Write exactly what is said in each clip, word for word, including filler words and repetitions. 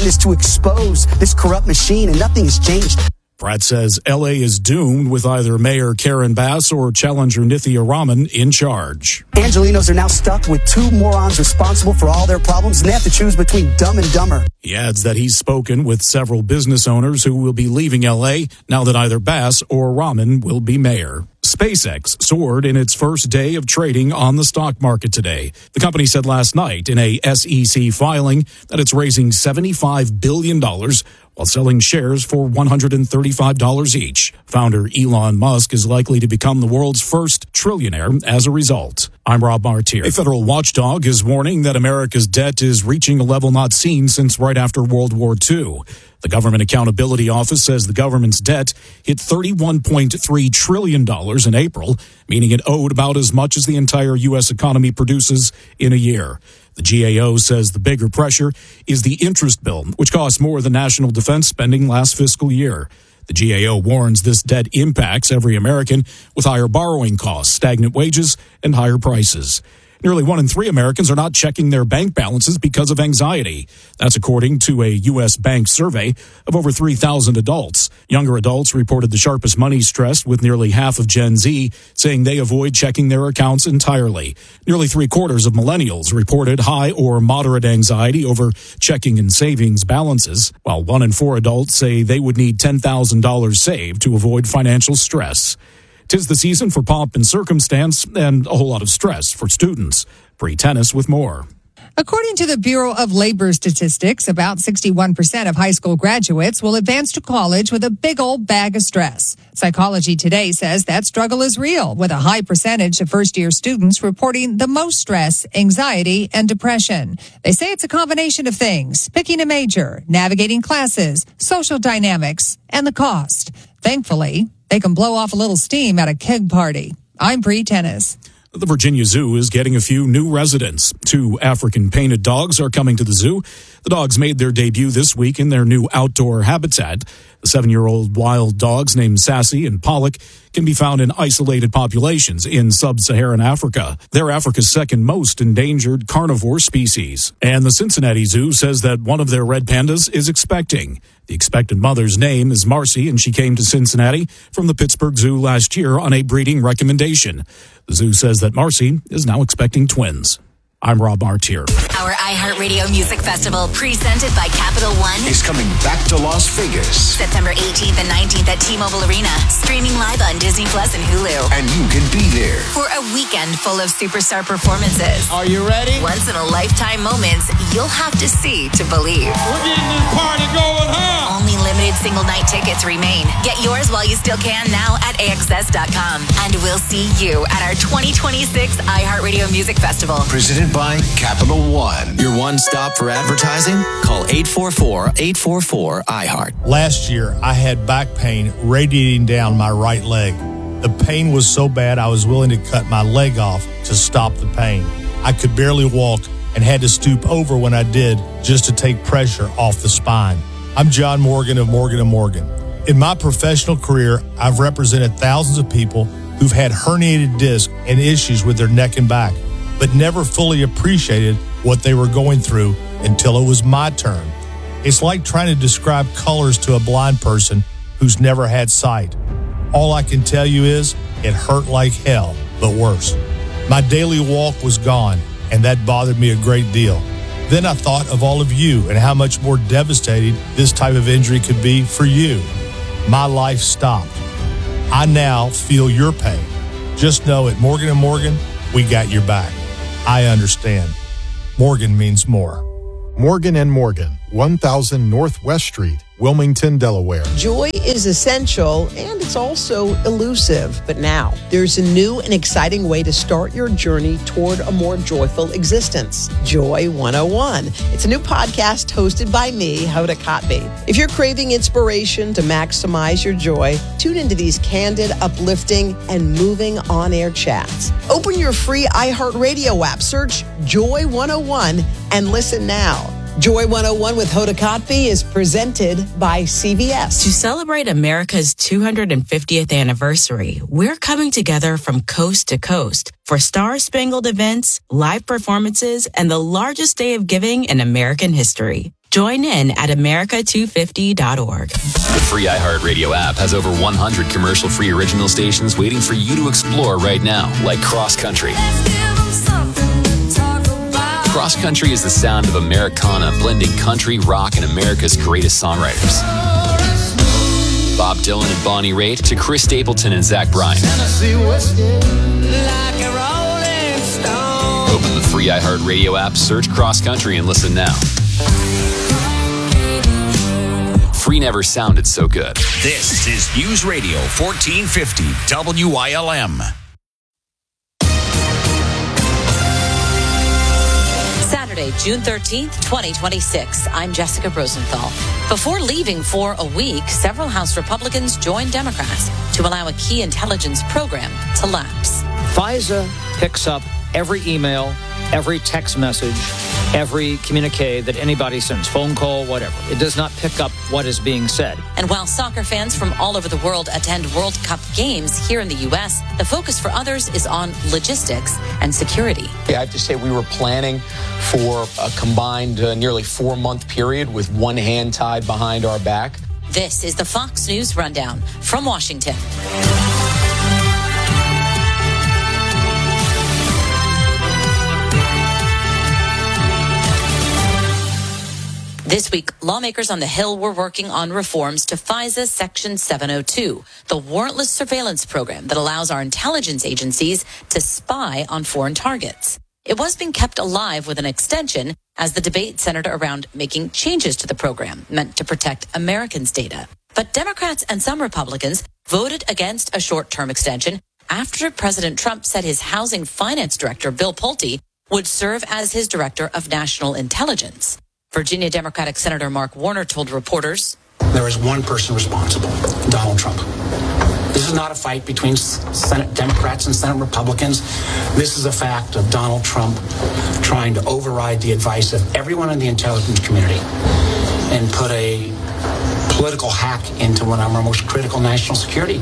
is to expose this corrupt machine, and nothing has changed. Pratt says L A is doomed with either Mayor Karen Bass or challenger Nithya Raman in charge. Angelinos are now stuck with two morons responsible for all their problems, and they have to choose between dumb and dumber. He adds that he's spoken with several business owners who will be leaving L A now that either Bass or Raman will be mayor. SpaceX soared in its first day of trading on the stock market today. The company said last night in a S E C filing that it's raising seventy-five billion dollars while selling shares for one hundred thirty-five dollars each. Founder Elon Musk is likely to become the world's first trillionaire as a result. I'm Rob Martier. A federal watchdog is warning that America's debt is reaching a level not seen since right after World War Two. The Government Accountability Office says the government's debt hit thirty-one point three trillion dollars in April, meaning it owed about as much as the entire U S economy produces in a year. The G A O says the bigger pressure is the interest bill, which cost more than national defense spending last fiscal year. The G A O warns this debt impacts every American with higher borrowing costs, stagnant wages, and higher prices. Nearly one in three Americans are not checking their bank balances because of anxiety. That's according to a U S bank survey of over three thousand adults. Younger adults reported the sharpest money stress, with nearly half of Gen Z saying they avoid checking their accounts entirely. Nearly three quarters of millennials reported high or moderate anxiety over checking and savings balances, while one in four adults say they would need ten thousand dollars saved to avoid financial stress. 'Tis the season for pomp and circumstance and a whole lot of stress for students. Bree Tennis with more. According to the Bureau of Labor Statistics, about sixty-one percent of high school graduates will advance to college with a big old bag of stress. Psychology Today says that struggle is real, with a high percentage of first-year students reporting the most stress, anxiety, and depression. They say it's a combination of things: picking a major, navigating classes, social dynamics, and the cost. Thankfully, they can blow off a little steam at a keg party. I'm Bree Tennis. The Virginia Zoo is getting a few new residents. Two African painted dogs are coming to the zoo. The dogs made their debut this week in their new outdoor habitat. The seven-year-old wild dogs named Sassy and Pollock can be found in isolated populations in sub-Saharan Africa. They're Africa's second most endangered carnivore species. And the Cincinnati Zoo says that one of their red pandas is expecting. The expectant mother's name is Marcy, and she came to Cincinnati from the Pittsburgh Zoo last year on a breeding recommendation. The zoo says that Marcy is now expecting twins. I'm Rob Martier. Our iHeartRadio Music Festival, presented by Capital One, is coming back to Las Vegas. September eighteenth and nineteenth at T-Mobile Arena. Streaming live on Disney Plus and Hulu. And you can be there for a weekend full of superstar performances. Are you ready? Once-in-a-lifetime moments you'll have to see to believe. We're getting this party going, huh? Only limited single-night tickets remain. Get yours while you still can now at A X S dot com. And we'll see you at our twenty twenty-six iHeartRadio Music Festival. Presented by Capital One. Your one stop for advertising? Call eight four four, eight four four, I heart. Last year, I had back pain radiating down my right leg. The pain was so bad I was willing to cut my leg off to stop the pain. I could barely walk and had to stoop over when I did just to take pressure off the spine. I'm John Morgan of Morgan and Morgan. In my professional career, I've represented thousands of people who've had herniated discs and issues with their neck and back, but never fully appreciated what they were going through until it was my turn. It's like trying to describe colors to a blind person who's never had sight. All I can tell you is it hurt like hell, but worse. My daily walk was gone, and that bothered me a great deal. Then I thought of all of you and how much more devastating this type of injury could be for you. My life stopped. I now feel your pain. Just know at Morgan and Morgan, we got your back. I understand. Morgan means more. Morgan and Morgan, one thousand Northwest Street, Wilmington, Delaware. Joy is essential and it's also elusive. But now there's a new and exciting way to start your journey toward a more joyful existence. Joy one oh one. It's a new podcast hosted by me, Hoda Kotb. If you're craving inspiration to maximize your joy, tune into these candid, uplifting, and moving on-air chats. Open your free iHeartRadio app, search Joy one oh one, and listen now. Joy one oh one with Hoda Kotb is presented by C V S. To celebrate America's two hundred fiftieth anniversary, we're coming together from coast to coast for star-spangled events, live performances, and the largest day of giving in American history. Join in at America two fifty dot org. The free iHeartRadio app has over one hundred commercial-free original stations waiting for you to explore right now, like Cross Country. Cross Country is the sound of Americana, blending country, rock, and America's greatest songwriters. Bob Dylan and Bonnie Raitt to Chris Stapleton and Zach Bryan. Open the free iHeartRadio app, search Cross Country, and listen now. Free never sounded so good. This is News Radio fourteen fifty W I L M. Saturday, June thirteenth, twenty twenty-six. I'm Jessica Rosenthal. Before leaving for a week, several House Republicans joined Democrats to allow a key intelligence program to lapse. FISA picks up every email, every text message, every communique that anybody sends, phone call, whatever. It does not pick up what is being said. And while soccer fans from all over the world attend World Cup games here in the U S, the focus for others is on logistics and security. Yeah, I have to say we were planning for a combined uh, nearly four-month period with one hand tied behind our back. This is the Fox News Rundown from Washington. This week, lawmakers on the Hill were working on reforms to FISA Section seven oh two, the warrantless surveillance program that allows our intelligence agencies to spy on foreign targets. It was being kept alive with an extension as the debate centered around making changes to the program meant to protect Americans' data. But Democrats and some Republicans voted against a short-term extension after President Trump said his housing finance director, Bill Pulte, would serve as his director of national intelligence. Virginia Democratic Senator Mark Warner told reporters, there is one person responsible, Donald Trump. This is not a fight between Senate Democrats and Senate Republicans. This is a fact of Donald Trump trying to override the advice of everyone in the intelligence community and put a political hack into one of our most critical national security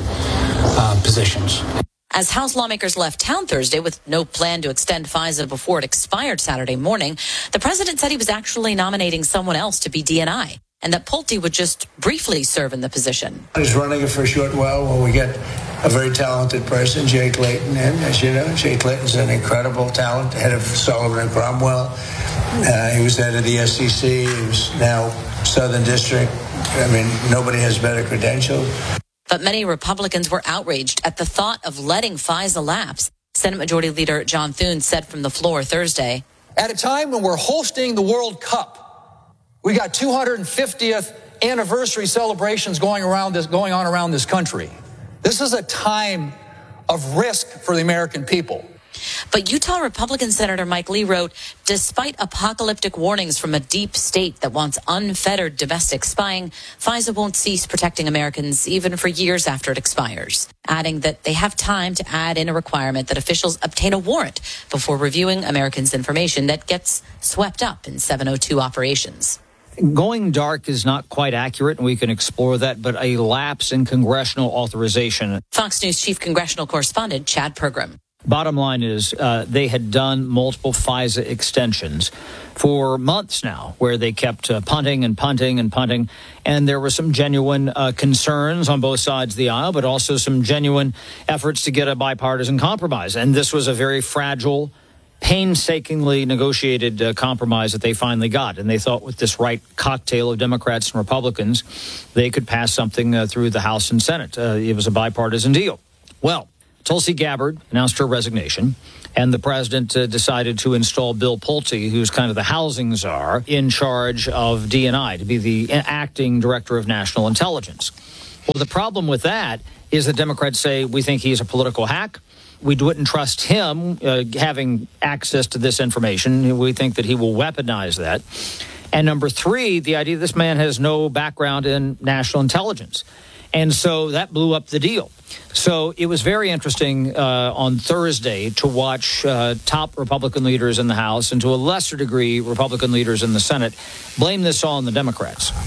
uh, positions. As House lawmakers left town Thursday with no plan to extend FISA before it expired Saturday morning, the president said he was actually nominating someone else to be D N I and that Pulte would just briefly serve in the position. He's running it for a short while while we get a very talented person, Jay Clayton, in. As you know, Jay Clayton's an incredible talent, head of Sullivan and Cromwell. Uh, he was head of the S E C. He was now Southern District. I mean, nobody has better credentials. But many Republicans were outraged at the thought of letting FISA lapse. Senate Majority Leader John Thune said from the floor Thursday, at a time when we're hosting the World Cup, we got two hundred fiftieth anniversary celebrations going around this, going on around this country. This is a time of risk for the American people. But Utah Republican Senator Mike Lee wrote, despite apocalyptic warnings from a deep state that wants unfettered domestic spying, FISA won't cease protecting Americans even for years after it expires, adding that they have time to add in a requirement that officials obtain a warrant before reviewing Americans' information that gets swept up in seven oh two operations. Going dark is not quite accurate, and we can explore that, but a lapse in congressional authorization. Fox News chief congressional correspondent Chad Pergram. Bottom line is uh, they had done multiple FISA extensions for months now where they kept uh, punting and punting and punting. And there were some genuine uh, concerns on both sides of the aisle, but also some genuine efforts to get a bipartisan compromise. And this was a very fragile, painstakingly negotiated uh, compromise that they finally got. And they thought with this right cocktail of Democrats and Republicans, they could pass something uh, through the House and Senate. Uh, it was a bipartisan deal. Well, Tulsi Gabbard announced her resignation, and the president uh, decided to install Bill Pulte, who's kind of the housing czar, in charge of D N I, to be the acting director of national intelligence. Well, the problem with that is that Democrats say, we think he's a political hack. We wouldn't trust him uh, having access to this information. We think that he will weaponize that. And number three, the idea this man has no background in national intelligence. And so that blew up the deal. So it was very interesting uh, on Thursday to watch uh, top Republican leaders in the House and to a lesser degree Republican leaders in the Senate blame this on the Democrats.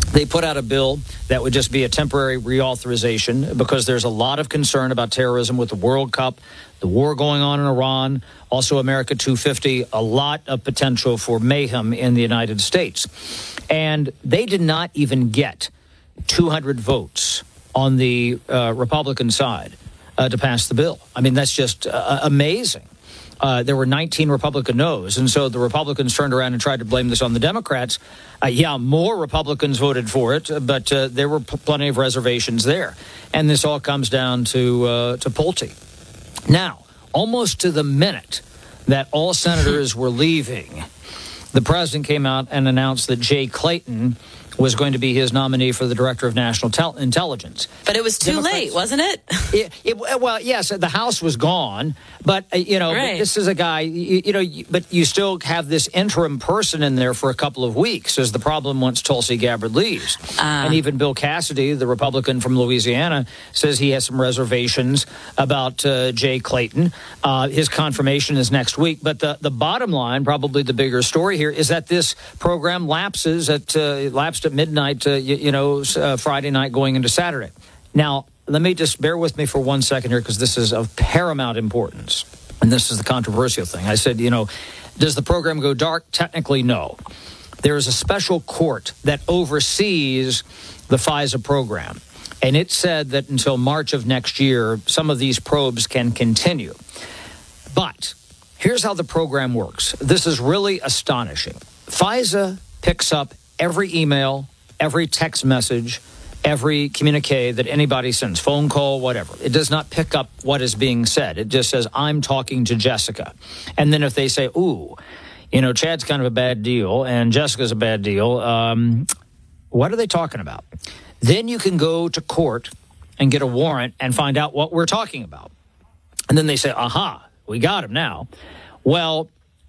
They put out a bill that would just be a temporary reauthorization because there's a lot of concern about terrorism with the World Cup, the war going on in Iran, also America two fifty, a lot of potential for mayhem in the United States. And they did not even get two hundred votes on the uh, Republican side uh, to pass the bill. I mean, that's just uh, amazing. Uh, there were nineteen Republican no's, and so the Republicans turned around and tried to blame this on the Democrats. Uh, yeah, more Republicans voted for it, but uh, there were p- plenty of reservations there. And this all comes down to uh, to Pulte. Now, almost to the minute that all senators were leaving, the president came out and announced that Jay Clayton was going to be his nominee for the Director of National Tel- Intelligence. But it was too Democrats, late, wasn't it? it, it? Well, yes, the House was gone, but, uh, you know, right. this is a guy, you, you know, but you still have this interim person in there for a couple of weeks is the problem once Tulsi Gabbard leaves. Uh. And even Bill Cassidy, the Republican from Louisiana, says he has some reservations about uh, Jay Clayton. Uh, his confirmation is next week. But the, the bottom line, probably the bigger story here, is that this program lapses at, uh, lapsed at midnight, uh, you, you know, uh, Friday night going into Saturday. Now, let me just bear with me for one second here because this is of paramount importance. And this is the controversial thing. I said, you know, does the program go dark? Technically, no. There is a special court that oversees the FISA program. And it said that until March of next year, some of these probes can continue. But here's how the program works. This is really astonishing. FISA picks up every email, every text message, every communique that anybody sends, phone call, whatever. It does not pick up what is being said. It just says, I'm talking to Jessica. And then if they say, ooh, you know, Chad's kind of a bad deal and Jessica's a bad deal, um, what are they talking about? Then you can go to court and get a warrant and find out what we're talking about. And then they say, aha, we got him now. Well,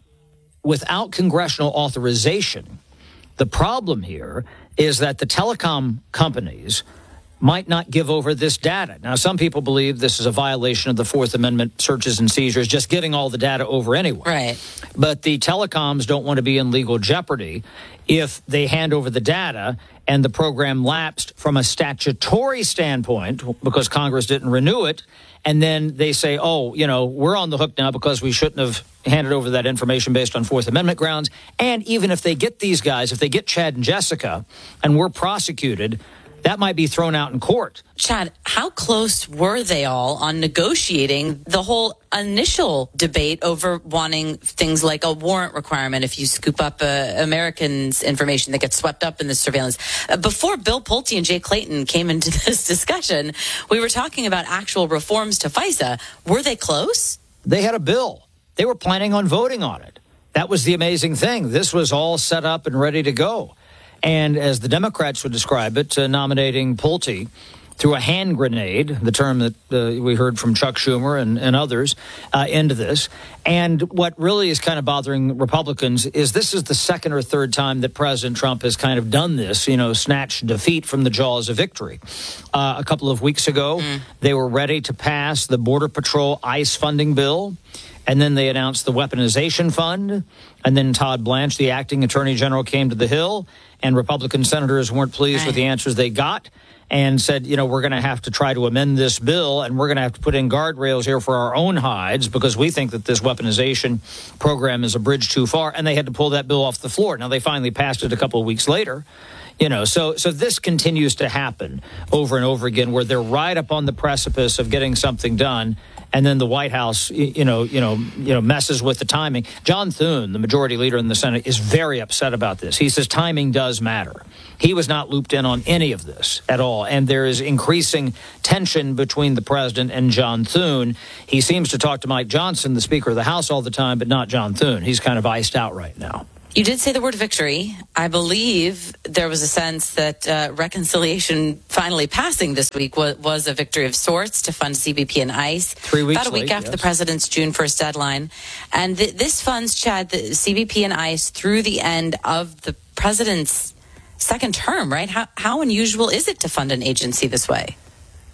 without congressional authorization, the problem here is that the telecom companies might not give over this data. Now, some people believe this is a violation of the Fourth Amendment searches and seizures, just getting all the data over anyway. Right. But the telecoms don't want to be in legal jeopardy if they hand over the data and the program lapsed from a statutory standpoint because Congress didn't renew it. And then they say, oh, you know, we're on the hook now because we shouldn't have handed over that information based on Fourth Amendment grounds. And even if they get these guys, if they get Chad and Jessica and we're prosecuted, that might be thrown out in court. Chad, how close were they all on negotiating the whole initial debate over wanting things like a warrant requirement if you scoop up uh, Americans' information that gets swept up in this surveillance? Uh, before Bill Pulte and Jay Clayton came into this discussion, we were talking about actual reforms to FISA. Were they close? They had a bill. They were planning on voting on it. That was the amazing thing. This was all set up and ready to go. And as the Democrats would describe it, uh, nominating Pulte through a hand grenade, the term that uh, we heard from Chuck Schumer and, and others, uh, into this. And what really is kind of bothering Republicans is this is the second or third time that President Trump has kind of done this, you know, snatched defeat from the jaws of victory. Uh, a couple of weeks ago, mm. they were ready to pass the Border Patrol ICE funding bill. And then they announced the weaponization fund. And then Todd Blanche, the acting attorney general, came to the Hill. And Republican senators weren't pleased right. with the answers they got and said, you know, we're going to have to try to amend this bill. And we're going to have to put in guardrails here for our own hides because we think that this weaponization program is a bridge too far. And they had to pull that bill off the floor. Now, they finally passed it a couple of weeks later. You know, so so this continues to happen over and over again where they're right up on the precipice of getting something done. And then the White House, you know, you know, you know, messes with the timing. John Thune, the majority leader in the Senate, is very upset about this. He says timing does matter. He was not looped in on any of this at all. And there is increasing tension between the president and John Thune. He seems to talk to Mike Johnson, the Speaker of the House, all the time, but not John Thune. He's kind of iced out right now. You did say the word victory. I believe there was a sense that uh, reconciliation finally passing this week was, was a victory of sorts to fund C B P and ICE. Three weeks About a week late, after yes. the president's June first deadline. And th- this funds, Chad, the C B P and ICE through the end of the president's second term, right? How, how unusual is it to fund an agency this way?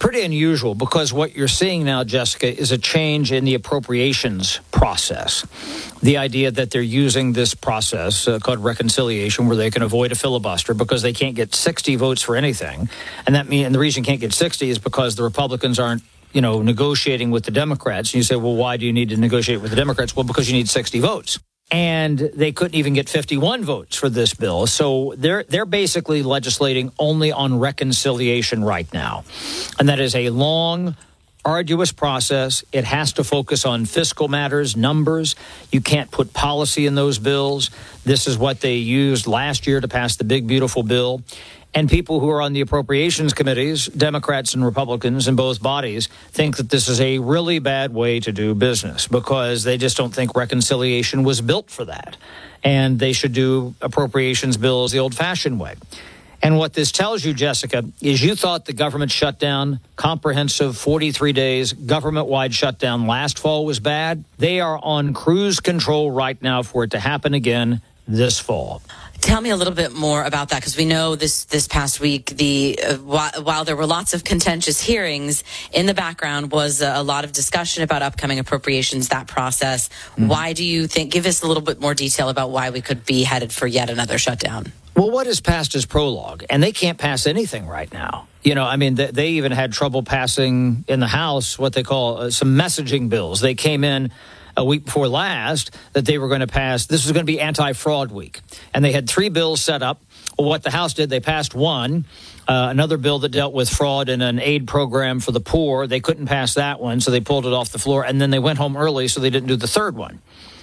pretty unusual because what you're seeing now, Jessica, is a change in the appropriations process. The idea that they're using this process uh, called reconciliation where they can avoid a filibuster because they can't get sixty votes for anything. And that mean, and the reason you can't get sixty is because the Republicans aren't, you know, negotiating with the Democrats. And you say, well, why do you need to negotiate with the Democrats? Well, because you need sixty votes. And they couldn't even get fifty-one votes for this bill. So they're they're basically legislating only on reconciliation right now. And that is a long, arduous process. It has to focus on fiscal matters, numbers. You can't put policy in those bills. This is what they used last year to pass the big, beautiful bill. And people who are on the appropriations committees, Democrats and Republicans in both bodies, think that this is a really bad way to do business because they just don't think reconciliation was built for that. And they should do appropriations bills the old-fashioned way. And what this tells you, Jessica, is you thought the government shutdown, comprehensive forty-three days, government-wide shutdown last fall was bad. They are on cruise control right now for it to happen again this fall. Tell me a little bit more about that, because we know this this past week, the uh, while, while there were lots of contentious hearings, in the background was a, a lot of discussion about upcoming appropriations, that process. Mm-hmm. Why do you think, give us a little bit more detail about why we could be headed for yet another shutdown? Well, what is passed is prologue, and they can't pass anything right now. You know, I mean, they, they even had trouble passing in the House what they call uh, some messaging bills. They came in a week before last that they were going to pass. This was going to be anti-fraud week. And they had three bills set up. What the House did, they passed one, uh, another bill that dealt with fraud in an aid program for the poor. They couldn't pass that one, so they pulled it off the floor. And then they went home early, so they didn't do the third one.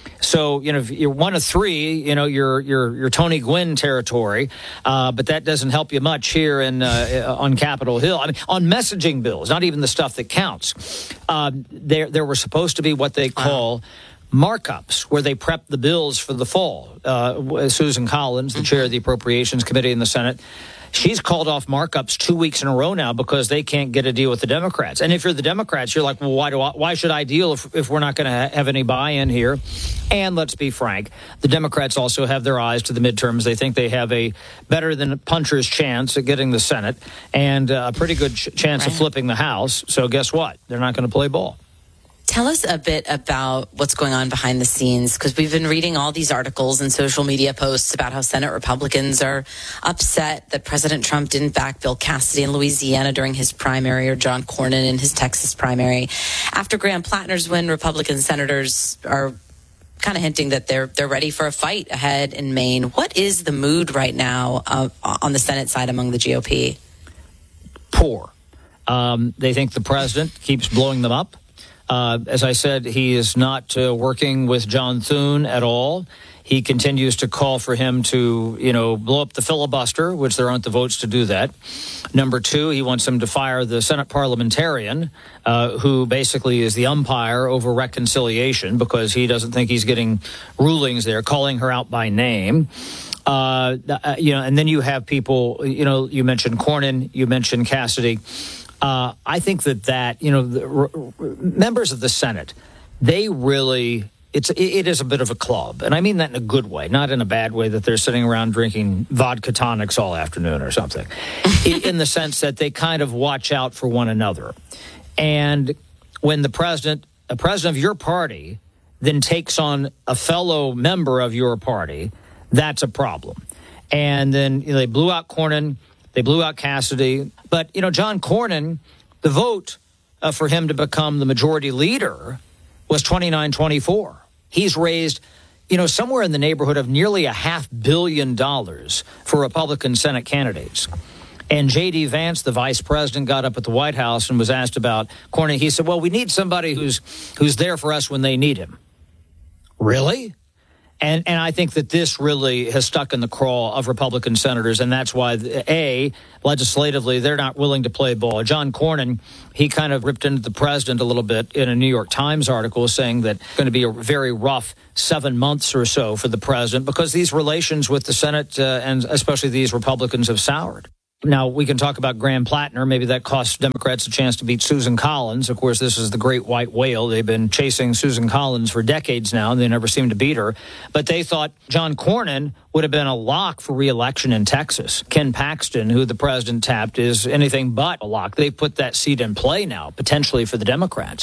So, you know, if you're one of three, you know, you're you're, you're Tony Gwynn territory, uh, but that doesn't help you much here in uh, on Capitol Hill. I mean, on messaging bills, not even the stuff that counts. Uh, there there were supposed to be what they call markups, where they prep the bills for the fall. Uh, Susan Collins, the chair of the Appropriations Committee in the Senate, she's called off markups two weeks in a row now because they can't get a deal with the Democrats. And if you're the Democrats, you're like, well, why do I, why should I deal if, if we're not going to ha- have any buy-in here? And let's be frank, the Democrats also have their eyes to the midterms. They think they have a better than a puncher's chance at getting the Senate and a pretty good ch- chance right. of flipping the House. So guess what? They're not going to play ball. Tell us a bit about what's going on behind the scenes, because we've been reading all these articles and social media posts about how Senate Republicans are upset that President Trump didn't back Bill Cassidy in Louisiana during his primary or John Cornyn in his Texas primary. After Graham Plattner's win, Republican senators are kind of hinting that they're they're ready for a fight ahead in Maine. What is the mood right now uh, on the Senate side among the G O P? Poor. Um, they think the president keeps blowing them up. Uh, as I said, he is not uh, working with John Thune at all. He continues to call for him to, you know, blow up the filibuster, which there aren't the votes to do that. Number two, he wants him to fire the Senate parliamentarian, uh, who basically is the umpire over reconciliation because he doesn't think he's getting rulings there, calling her out by name. Uh, you know, and then you have people, you know, you mentioned Cornyn, you mentioned Cassidy. Uh, I think that that, you know, the r- r- members of the Senate, they really, it's it, it is a bit of a club. And I mean that in a good way, not in a bad way that they're sitting around drinking vodka tonics all afternoon or something, in, in the sense that they kind of watch out for one another. And when the president, a president of your party, then takes on a fellow member of your party, that's a problem. And then, you know, they blew out Cornyn. They blew out Cassidy. But, you know, John Cornyn, the vote uh, for him to become the majority leader was twenty-nine twenty-four. He's raised, you know, somewhere in the neighborhood of nearly a half billion dollars for Republican Senate candidates. And J D. Vance, the vice president, got up at the White House and was asked about Cornyn. He said, well, we need somebody who's who's there for us when they need him. Really? And and I think that this really has stuck in the craw of Republican senators, and that's why, A, legislatively, they're not willing to play ball. John Cornyn, he kind of ripped into the president a little bit in a New York Times article saying that it's going to be a very rough seven months or so for the president because these relations with the Senate uh, and especially these Republicans have soured. Now, we can talk about Graham Plattner. Maybe that costs Democrats a chance to beat Susan Collins. Of course, this is the great white whale. They've been chasing Susan Collins for decades now, and they never seem to beat her. But they thought John Cornyn would have been a lock for re-election in Texas. Ken Paxton, who the president tapped, is anything but a lock. They put that seat in play now, potentially for the Democrats.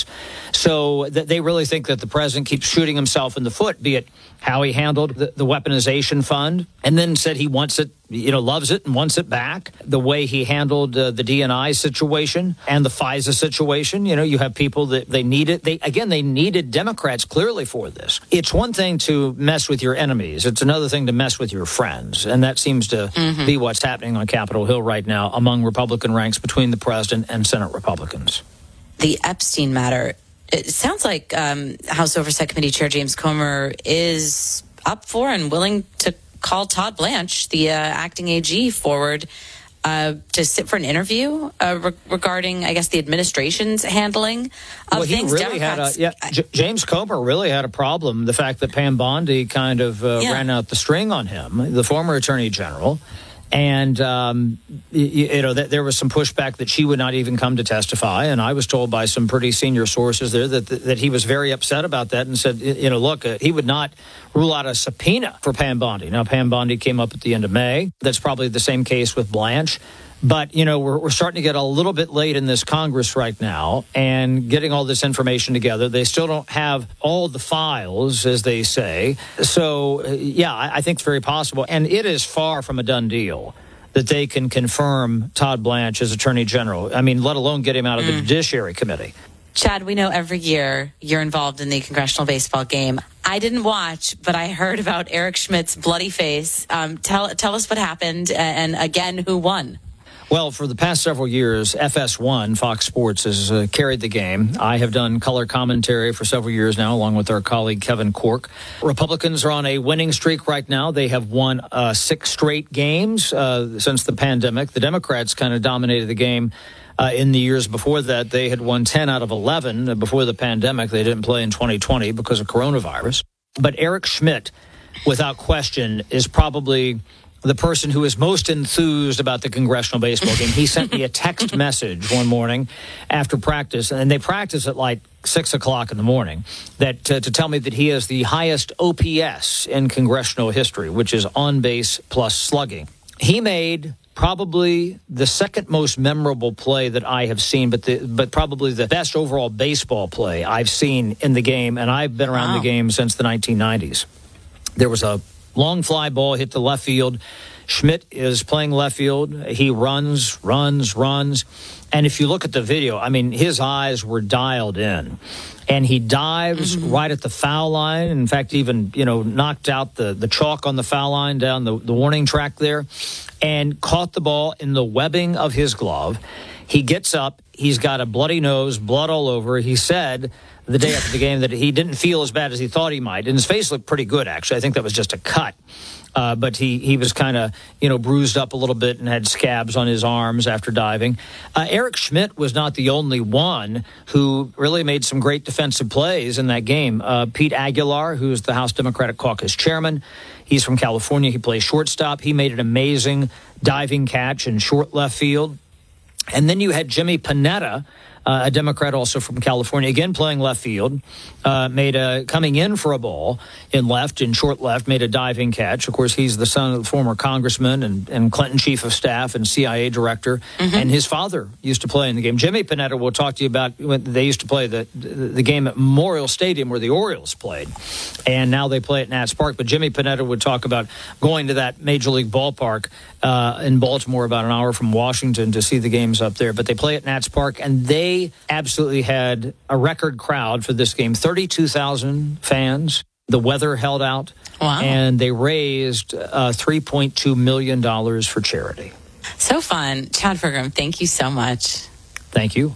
So th- they really think that the president keeps shooting himself in the foot, be it how he handled the, the weaponization fund, and then said he wants it, you know, loves it and wants it back. The way he handled uh, the D N I situation and the FISA situation, you know, you have people that they needed. They again, they needed Democrats clearly for this. It's one thing to mess with your enemies. It's another thing to mess with your friends. And that seems to mm-hmm. be what's happening on Capitol Hill right now among Republican ranks between the president and Senate Republicans. The Epstein matter. It sounds like um, House Oversight Committee Chair James Comer is up for and willing to call Todd Blanche, the uh, acting A G, forward uh, to sit for an interview uh, re- regarding, I guess, the administration's handling of well, he things. Really Democrats, had a, yeah, J- James Comer really had a problem. The fact that Pam Bondi kind of uh, yeah. ran out the string on him, the former Attorney General. And, um, you, you know, th- there was some pushback that she would not even come to testify. And I was told by some pretty senior sources there that that, that he was very upset about that and said, you know, look, uh, he would not rule out a subpoena for Pam Bondi. Now, Pam Bondi came up at the end of May. That's probably the same case with Blanche. But, you know, we're, we're starting to get a little bit late in this Congress right now and getting all this information together. They still don't have all the files, as they say. So, uh, yeah, I, I think it's very possible. And it is far from a done deal that they can confirm Todd Blanche as Attorney General. I mean, let alone get him out of mm. the Judiciary Committee. Chad, we know every year you're involved in the congressional baseball game. I didn't watch, but I heard about Eric Schmidt's bloody face. Um, tell, tell us what happened and, again, who won? Well, for the past several years, F S one, Fox Sports, has uh, carried the game. I have done color commentary for several years now, along with our colleague Kevin Cork. Republicans are on a winning streak right now. They have won uh, six straight games uh, since the pandemic. The Democrats kind of dominated the game uh, in the years before that. They had won ten out of eleven before the pandemic. They didn't play in twenty twenty because of coronavirus. But Eric Schmidt, without question, is probably the person who is most enthused about the congressional baseball game. He sent me a text message one morning after practice, and they practice at like six o'clock in the morning, that uh, to tell me that he has the highest O P S in congressional history, which is on base plus slugging. He made probably the second most memorable play that I have seen, but the, but probably the best overall baseball play I've seen in the game, and I've been around wow. the game since the nineteen nineties. There was a long fly ball hit the left field. Schmidt is playing left field. He runs, runs, runs. And if you look at the video, I mean, his eyes were dialed in. And he dives mm-hmm. right at the foul line. In fact, even, you know, knocked out the, the chalk on the foul line down the, the warning track there and caught the ball in the webbing of his glove. He gets up. He's got a bloody nose, blood all over. He said the day after the game that he didn't feel as bad as he thought he might. And his face looked pretty good, actually. I think that was just a cut. Uh, but he, he was kind of, you know, bruised up a little bit and had scabs on his arms after diving. Uh, Eric Schmidt was not the only one who really made some great defensive plays in that game. Uh, Pete Aguilar, who's the House Democratic Caucus chairman, he's from California. He plays shortstop. He made an amazing diving catch in short left field. And then you had Jimmy Panetta, uh, a Democrat also from California, again playing left field, uh, made a coming in for a ball in left, in short left, made a diving catch. Of course, he's the son of the former congressman and, and Clinton chief of staff and C I A director, mm-hmm. and his father used to play in the game. Jimmy Panetta, we'll talk to you about when they used to play the, the, the game at Memorial Stadium where the Orioles played, and now they play at Nats Park. But Jimmy Panetta would talk about going to that Major League ballpark uh, in Baltimore, about an hour from Washington, to see the games up there. But they play at Nats Park, and they absolutely had a record crowd for this game, thirty-two thousand fans. The weather held out, wow. and they raised uh, three point two million dollars for charity. So fun. Chad Pergram, thank you so much. Thank you.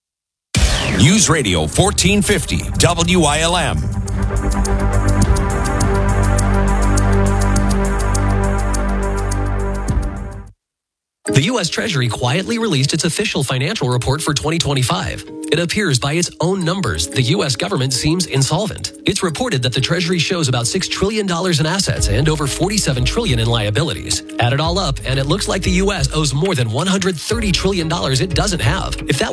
News Radio fourteen fifty W I L M. The U S Treasury quietly released its official financial report for twenty twenty-five. It appears by its own numbers, the U S government seems insolvent. It's reported that the Treasury shows about six trillion dollars in assets and over forty-seven trillion dollars in liabilities. Add it all up, and it looks like the U S owes more than one hundred thirty trillion dollars it doesn't have. If that